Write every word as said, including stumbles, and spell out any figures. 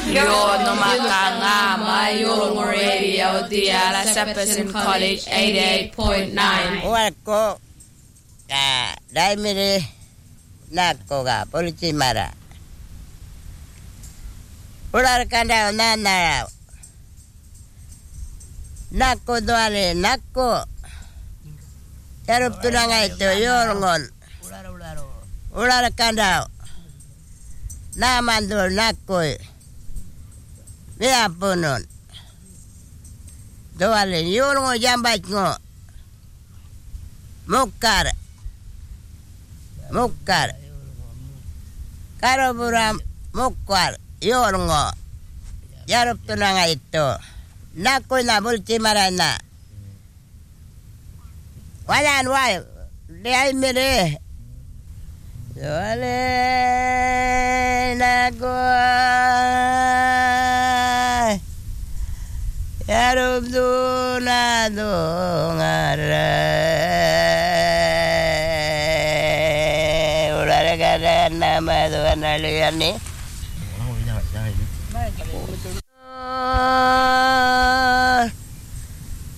Yo no makanga mayong radio dia la Seppesen College eighty-eight point nine. Wako ka dai mire nakko ga polisi mara. Ular kanda nana. Nakko doale nakko. Yarup tunanga itu yorngon. Ular kanda. Namandur nakko. Mira punon. Doale yorngo jambat ngo. Mukar. Mukar. Karoburam mukar. Yorngo. Yarup tunanga itu. Nakko na bulti marana. Wajan wai. Liai mire. Doale nakko. Yarup tunado ngara. Ular kada nama tuan alian ni.